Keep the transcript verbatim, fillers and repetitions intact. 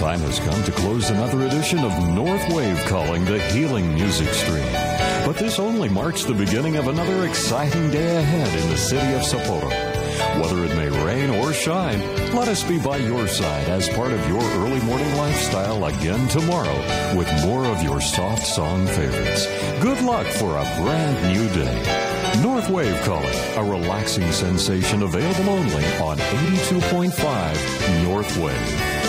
time has come to close another edition of North Wave Calling, the healing music stream. But this only marks the beginning of another exciting day ahead in the city of Sapporo. Whether it may rain or shine, let us be by your side as part of your early morning lifestyle again tomorrow with more of your soft song favorites. Good luck for a brand new day. North Wave Calling, a relaxing sensation available only on eighty-two point five North Wave.